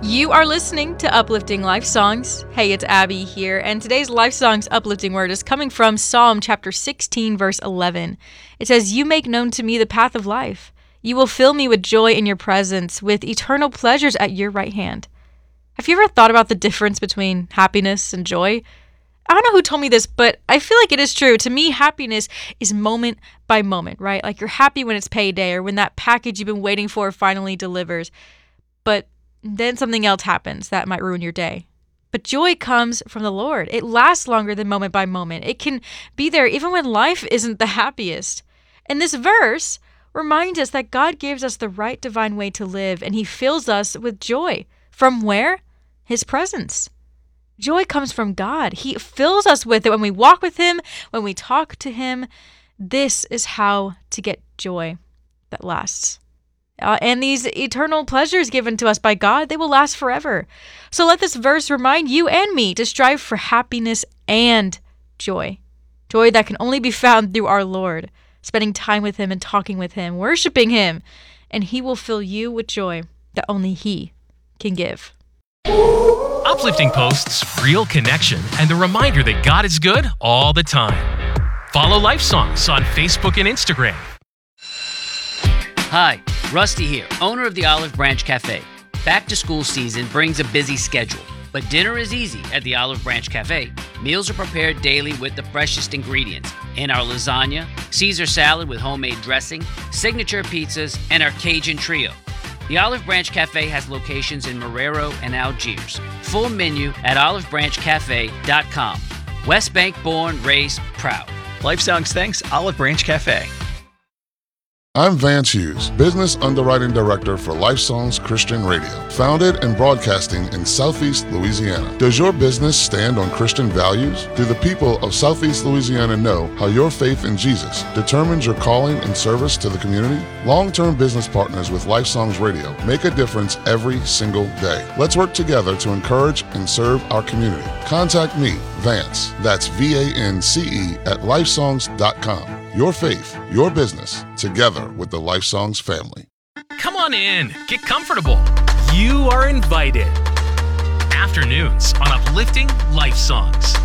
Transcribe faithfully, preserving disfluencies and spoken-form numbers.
You are listening to Uplifting Life Songs. Hey, it's Abby here, and today's Life Songs uplifting word is coming from Psalm chapter sixteen, verse eleven. It says, "You make known to me the path of life. You will fill me with joy in your presence, with eternal pleasures at your right hand." Have you ever thought about the difference between happiness and joy? I don't know who told me this, but I feel like it is true. To me, happiness is moment by moment, right? Like you're happy when it's payday or when that package you've been waiting for finally delivers. But then something else happens that might ruin your day. But joy comes from the Lord. It lasts longer than moment by moment. It can be there even when life isn't the happiest. And this verse reminds us that God gives us the right divine way to live, and he fills us with joy. From where? His presence. Joy comes from God. He fills us with it when we walk with him, when we talk to him. This is how to get joy that lasts. Uh, and these eternal pleasures given to us by God, they will last forever. So let this verse remind you and me to strive for happiness and joy. Joy that can only be found through our Lord, spending time with him and talking with him, worshiping him, and he will fill you with joy that only he can give. Uplifting posts, real connection, and the reminder that God is good all the time. Follow Life Songs on Facebook and Instagram. Hi, Rusty here, owner of the Olive Branch Cafe. Back to school season brings a busy schedule, but dinner is easy at the Olive Branch Cafe. Meals are prepared daily with the freshest ingredients in our lasagna, Caesar salad with homemade dressing, signature pizzas, and our Cajun trio. The Olive Branch Cafe has locations in Marrero and Algiers. Full menu at olive branch cafe dot com. West Bank born, raised, proud. Life Songs thanks Olive Branch Cafe. I'm Vance Hughes, Business Underwriting Director for Life Songs Christian Radio, founded and broadcasting in Southeast Louisiana. Does your business stand on Christian values? Do the people of Southeast Louisiana know how your faith in Jesus determines your calling and service to the community? Long-term business partners with Life Songs Radio make a difference every single day. Let's work together to encourage and serve our community. Contact me, Vance, that's V A N C E, at life songs dot com. Your faith, your business, together with the Life Songs family. Come on in, get comfortable. You are invited. Afternoons on Uplifting Life Songs.